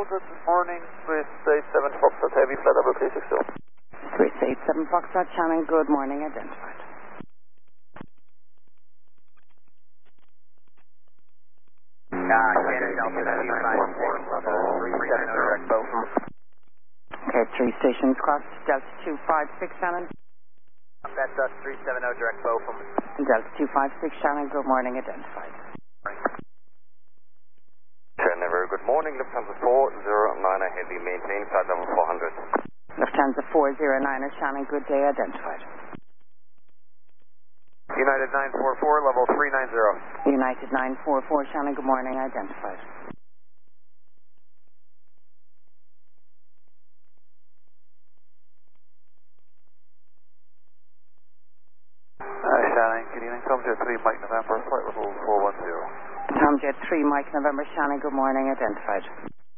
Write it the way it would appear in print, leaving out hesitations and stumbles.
good morning, Swiss 87 Foxtrot Heavy, flight level 360. Swiss 87 Foxtrot, Shannon, good morning, identified. Canada Delta 956, level 370 direct bow. Okay, 3 stations crossed, Delta 256, Shannon. That's us, 370 direct bow from Delta 256, Shannon, good morning, identified. Shannon, very good morning, Lufthansa 409 Heavy, maintain flight level 400. Lufthansa 409, Shannon, good day, identified. United 944, level 390. United 944, Shannon, good morning, identified. Shannon, good evening, Tomjet 3 Mike November, flight level 410. Tomjet 3, Mike November, Shannon, good morning, identified.